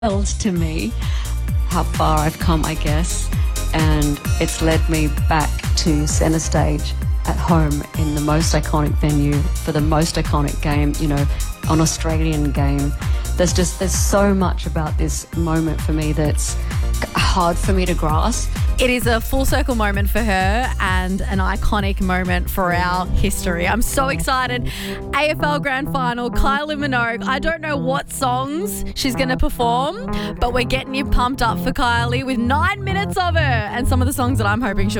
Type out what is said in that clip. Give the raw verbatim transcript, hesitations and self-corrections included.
wild to me how far I've come, I guess, and it's led me back to centre stage at home in the most iconic venue for the most iconic game, you know, an Australian game. There's just, there's so much about this moment for me that's hard for me to grasp. It is a full circle moment for her and an iconic moment for our history. I'm so excited. A F L Grand Final, Kylie Minogue. I don't know what songs she's going to perform, but we're getting you pumped up for Kylie with nine minutes of her and some of the songs that I'm hoping she'll